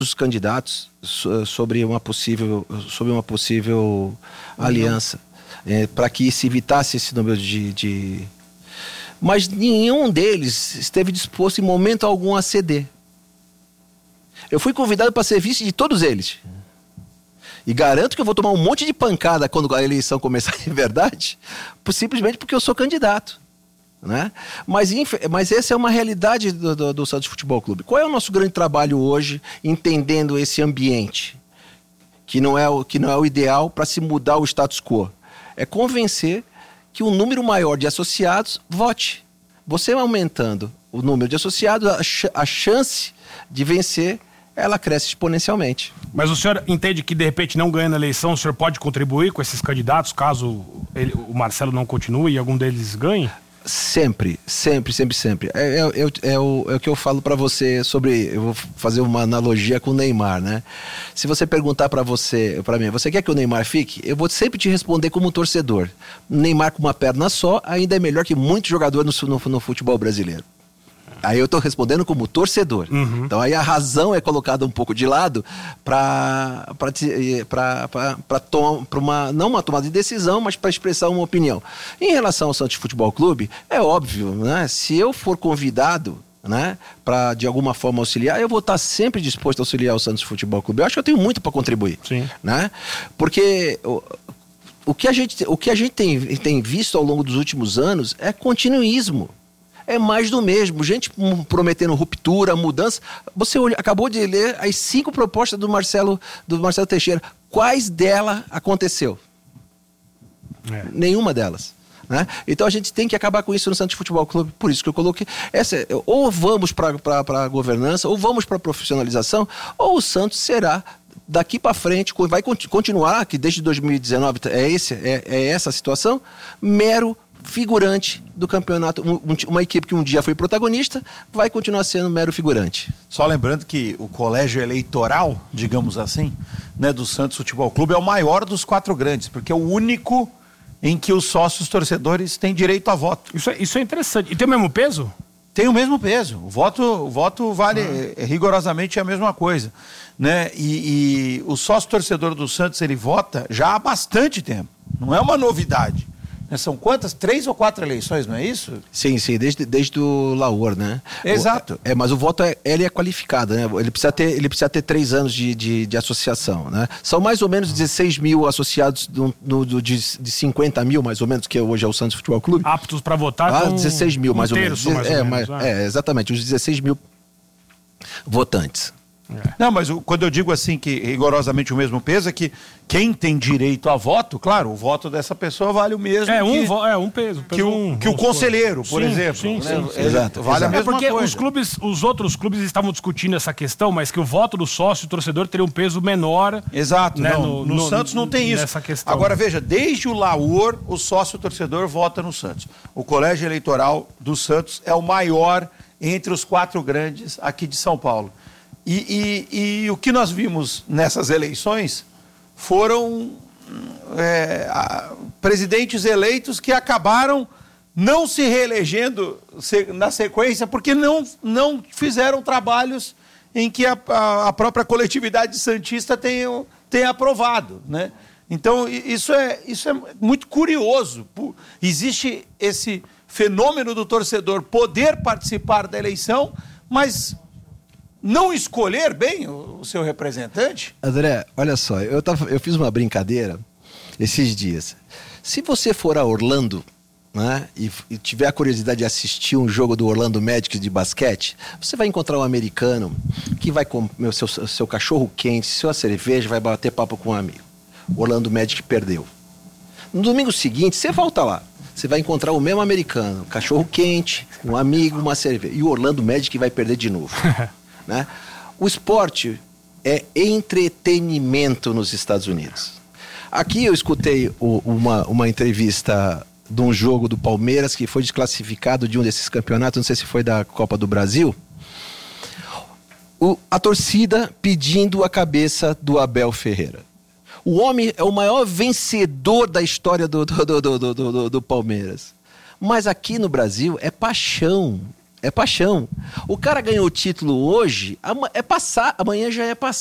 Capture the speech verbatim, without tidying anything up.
os candidatos sobre uma possível, sobre uma possível uhum. aliança, é, para que se evitasse esse número de, de... Mas nenhum deles esteve disposto em momento algum a ceder. Eu fui convidado para ser vice de todos eles. E garanto que eu vou tomar um monte de pancada quando a eleição começar de verdade, simplesmente porque eu sou candidato. Né? Mas, mas essa é uma realidade do, do, do Santos Futebol Clube. Qual é o nosso grande trabalho hoje, entendendo esse ambiente, que não é o, que não é o ideal para se mudar o status quo? É convencer que um número maior de associados vote. Você aumentando o número de associados, a, ch- a chance de vencer, ela cresce exponencialmente. Mas o senhor entende que, de repente, não ganhando a eleição, o senhor pode contribuir com esses candidatos, caso ele, o Marcelo não continue e algum deles ganhe? Sempre, sempre, sempre, sempre. É, é, é, é, o, é o que eu falo pra você sobre... Eu vou fazer uma analogia com o Neymar, né? Se você perguntar pra você, pra mim, você quer que o Neymar fique? Eu vou sempre te responder como torcedor. Neymar com uma perna só ainda é melhor que muitos jogadores no, no, no futebol brasileiro. Aí eu tô respondendo como torcedor. Uhum. Então aí a razão é colocada um pouco de lado para uma não uma tomada de decisão, mas para expressar uma opinião. Em relação ao Santos Futebol Clube, é óbvio, né? Se eu for convidado, né, para de alguma forma auxiliar, eu vou estar sempre disposto a auxiliar o Santos Futebol Clube. Eu acho que eu tenho muito para contribuir. Sim. Né? Porque o, o que a gente, o que a gente tem, tem visto ao longo dos últimos anos é continuismo. É mais do mesmo, gente prometendo ruptura, mudança. Você acabou de ler as cinco propostas do Marcelo, do Marcelo Teixeira. Quais delas aconteceu? É. Nenhuma delas. Né? Então a gente tem que acabar com isso no Santos Futebol Clube. Por isso que eu coloquei. Essa, ou vamos para a governança, ou vamos para a profissionalização, ou o Santos será, daqui para frente, vai continuar, que desde dois mil e dezenove é, esse, é, é essa a situação, mero figurante do campeonato. Um, uma equipe que um dia foi protagonista vai continuar sendo mero figurante. Só lembrando que o colégio eleitoral, digamos assim, né, do Santos Futebol Clube é o maior dos quatro grandes, porque é o único em que os sócios torcedores têm direito a voto. Isso é, isso é interessante. E tem o mesmo peso? Tem o mesmo peso. O voto, o voto vale ah. rigorosamente a mesma coisa. Né? E, e o sócio torcedor do Santos, ele vota já há bastante tempo. Não é uma novidade. São quantas? Três ou quatro eleições, não é isso? Sim, sim, desde, desde o Laor, né? Exato. O, é, mas o voto, é, ele é qualificado, né? Ele precisa ter, ele precisa ter três anos de, de, de associação, né? São mais ou menos dezesseis mil associados do, no, do, de, de cinquenta mil, mais ou menos, que hoje é o Santos Futebol Clube. Aptos para votar? Ah, dezesseis mil, mais um ou menos. Mais é, ou menos mas, é, exatamente, os dezesseis mil votantes. É. Não, mas o, quando eu digo assim que rigorosamente o mesmo peso é que quem tem direito a voto, claro, o voto dessa pessoa vale o mesmo é, um, que, vo- é um peso, peso que, um, o, que o conselheiro, por sim, exemplo. Sim, né? sim, sim. Exato, vale exato. a mesma é porque coisa. os clubes, os outros clubes estavam discutindo essa questão, mas que o voto do sócio, o torcedor, teria um peso menor. Exato, né, não, no, no, no Santos não tem isso. Nessa questão. Agora veja, desde o Laor, o sócio torcedor vota no Santos. O colégio eleitoral do Santos é o maior entre os quatro grandes aqui de São Paulo. E, e, e o que nós vimos nessas eleições foram é, a, presidentes eleitos que acabaram não se reelegendo se, na sequência porque não, não fizeram trabalhos em que a, a, a própria coletividade santista tenha, tenha aprovado, né? Então isso é, isso é muito curioso. Existe esse fenômeno do torcedor poder participar da eleição, mas não escolher bem o, o seu representante? André, olha só, eu, tava, eu fiz uma brincadeira esses dias. Se você for a Orlando, né, e, e tiver a curiosidade de assistir um jogo do Orlando Magic de basquete, você vai encontrar um americano que vai comer o seu, seu cachorro quente, sua cerveja, vai bater papo com um amigo. O Orlando Magic perdeu. No domingo seguinte, você volta lá. Você vai encontrar o mesmo americano, cachorro quente, um amigo, uma cerveja. E o Orlando Magic vai perder de novo. Né? O esporte é entretenimento nos Estados Unidos. Aqui eu escutei o, uma, uma entrevista de um jogo do Palmeiras que foi desclassificado de um desses campeonatos, não sei se foi da Copa do Brasil. O, a torcida pedindo a cabeça do Abel Ferreira. O homem é o maior vencedor da história do, do, do, do, do, do, do Palmeiras. Mas aqui no Brasil é paixão. É paixão. O cara ganhou o título hoje, é passar, amanhã já é passar.